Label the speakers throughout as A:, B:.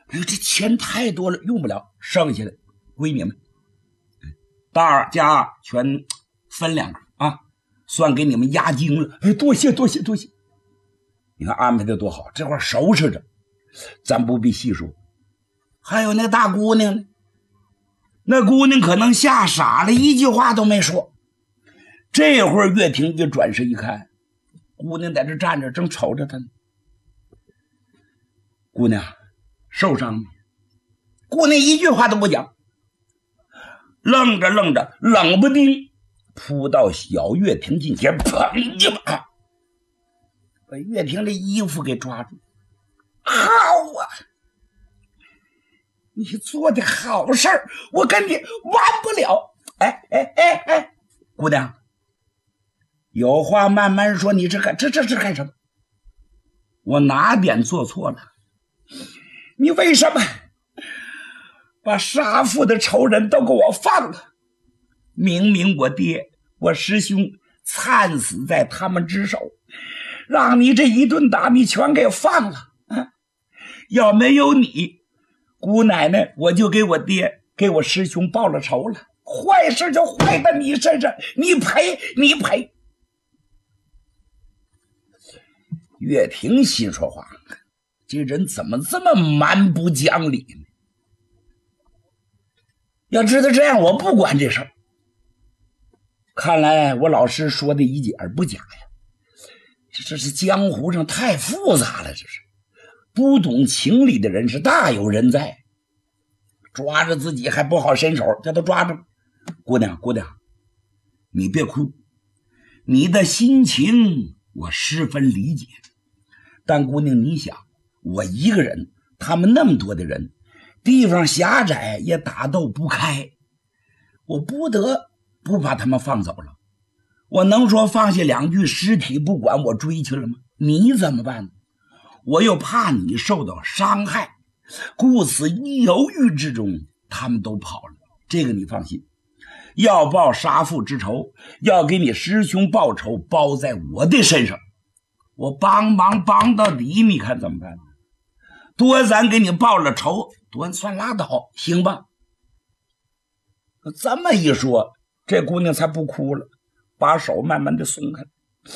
A: 哎呦，这钱太多了，用不了，剩下的归你们，大家全分2个啊，算给你们押金了。哎，多谢多谢多谢！你看安排的多好，这块收拾着，咱不必细说。还有那大姑娘呢，那姑娘可能吓傻了，一句话都没说。这会儿岳霆就转身一看，姑娘在这站着，正瞅着他呢。姑娘受伤没？姑娘一句话都不讲，愣着愣着，冷不丁扑到小岳霆近前，砰一把把岳霆的衣服给抓住。好啊，你做的好事儿，我跟你完不了。哎，姑娘，有话慢慢说，你这干什么？我哪点做错了？你为什么把杀父的仇人都给我放了？明明我爹我师兄惨死在他们之手，让你这一顿打你全给放了啊！要没有你，姑奶奶我就给我爹给我师兄报了仇了。坏事就坏在你身上，你赔。岳霆心说话，这人怎么这么蛮不讲理呢？要知道这样我不管这事儿。看来我老师说的一点不假呀，这是江湖上太复杂了，这是不懂情理的人是大有人在，抓着自己还不好伸手，这都抓着。姑娘，你别哭，你的心情我十分理解，但姑娘你想，我一个人，他们那么多的人，地方狭窄也打斗不开，我不得不把他们放走了。我能说放下2具尸体不管我追去了吗？你怎么办呢？我又怕你受到伤害，故此犹豫之中他们都跑了。这个你放心，要报杀父之仇，要给你师兄报仇，包在我的身上。我帮忙帮到底，你看怎么办？多咱给你报了仇，多算拉倒，行吧？这么一说，这姑娘才不哭了，把手慢慢的松开。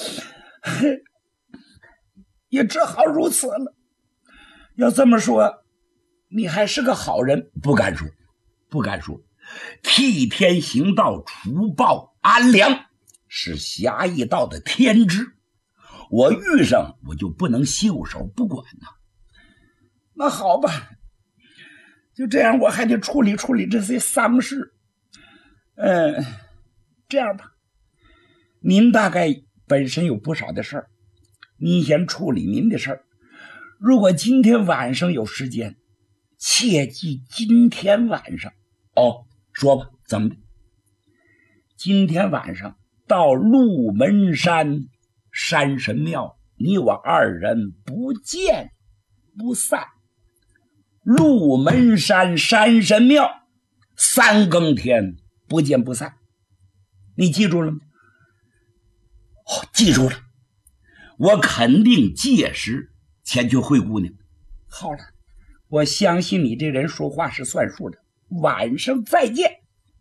A: 也只好如此了。要这么说，你还是个好人。不敢说，替天行道，除暴安良是侠义道的天职，我遇上我就不能袖手不管呐。那好吧，就这样，我还得处理这些丧事。这样吧，您大概本身有不少的事儿，您先处理您的事儿。如果今天晚上有时间，切记今天晚上说吧，怎么的？今天晚上到鹿门山山神庙，你我2人不见不散。鹿门山山神庙3更天不见不散，你记住了吗？记住了，我肯定届时前去会姑娘。好了，我相信你这人说话是算数的，晚上再见。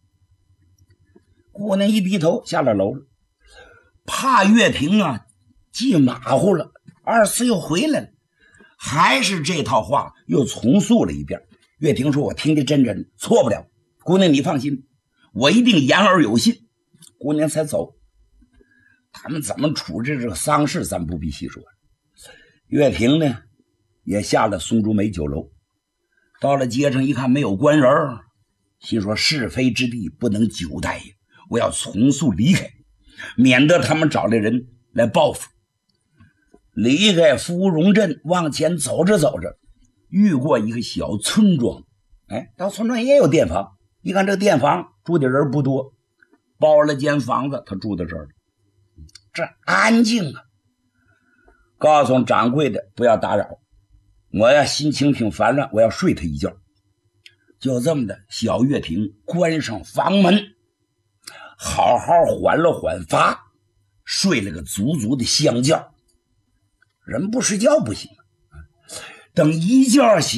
A: 姑娘一低头下了楼了，怕岳霆啊既马虎了，二次又回来了，还是这套话又重述了一遍。岳霆说，我听得真的错不了，姑娘你放心，我一定言而有信。姑娘才走。他们怎么处置这个丧事咱不必细说。岳霆呢也下了松竹梅酒楼，到了街上一看没有官人，心说是非之地不能久待，我要从速离开，免得他们找来人来报复。离开芙蓉镇往前走着，遇过一个小村庄。到村庄也有店房，一看这店房住的人不多，包了间房子，他住在这儿，这安静啊。告诉掌柜的不要打扰，我呀心情挺烦乱，我要睡他一觉。就这么的，小岳霆关上房门，好好缓了缓发，睡了个足足的香觉。人不睡觉不行，等一觉醒